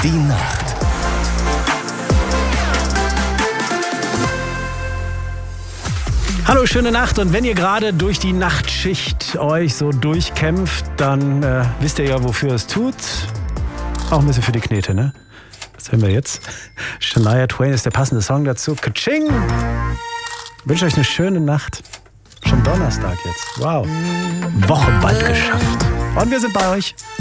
Die Nacht. Hallo, schöne Nacht. Und wenn ihr gerade durch die Nachtschicht euch so durchkämpft, dann wisst ihr ja, wofür es tut. Auch ein bisschen für die Knete, ne? Was hören wir jetzt? Shania Twain ist der passende Song dazu. Ka-ching! Ich wünsche euch eine schöne Nacht. Schon Donnerstag jetzt. Wow. Woche bald geschafft. Und wir sind bei euch.